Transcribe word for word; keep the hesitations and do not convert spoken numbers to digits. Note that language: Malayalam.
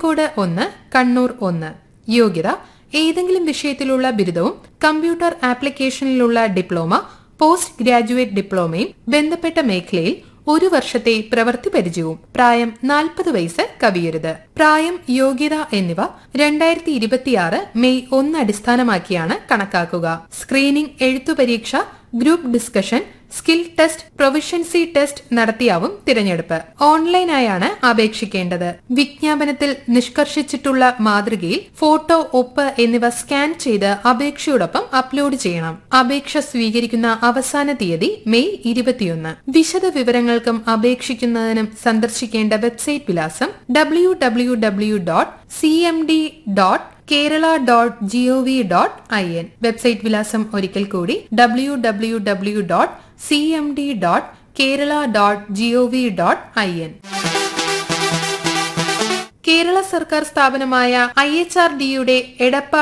കോഴിക്കോട് ഒന്ന്, കണ്ണൂർ ഒന്ന്. യോഗ്യത ഏതെങ്കിലും വിഷയത്തിലുള്ള ബിരുദവും കമ്പ്യൂട്ടർ ആപ്ലിക്കേഷനിലുള്ള ഡിപ്ലോമ, പോസ്റ്റ് ഗ്രാജുവേറ്റ് ഡിപ്ലോമയും ബന്ധപ്പെട്ട മേഖലയിൽ ഒരു വർഷത്തെ പ്രവൃത്തി പരിചയവും. പ്രായം നാൽപ്പത് വയസ്സ് കവിയരുത്. പ്രായം, യോഗ്യത എന്നിവ രണ്ടായിരത്തി ഇരുപത്തിയാറ് മെയ് ഒന്ന് അടിസ്ഥാനമാക്കിയാണ് കണക്കാക്കുക. സ്ക്രീനിംഗ്, എഴുത്തു പരീക്ഷ, group discussion, skill test, proficiency test നടത്തിയാവും തിരഞ്ഞെടുപ്പ്. ഓൺലൈനായാണ് അപേക്ഷിക്കേണ്ടത്. വിജ്ഞാപനത്തിൽ നിഷ്കർഷിച്ചിട്ടുള്ള മാതൃകയിൽ ഫോട്ടോ, ഒപ്പ് എന്നിവ സ്കാൻ ചെയ്ത് അപേക്ഷയോടൊപ്പം അപ്ലോഡ് ചെയ്യണം. അപേക്ഷ സ്വീകരിക്കുന്ന അവസാന തീയതി മെയ് ഇരുപത്തിയൊന്ന്. വിശദ വിവരങ്ങൾക്കും അപേക്ഷിക്കുന്നതിനും സന്ദർശിക്കേണ്ട വെബ്സൈറ്റ് വിലാസം W W W dot C M D dot Kerala dot G O V dot I N. Website വിലാസം ഒരിക്കൽ കൂടി W W W dot C M D dot Kerala dot G O V dot I N. Kerala സർക്കാർ സ്ഥാപനമായ ഐ എച്ച് ആർ ഡിയുടെ എടപ്പാൾ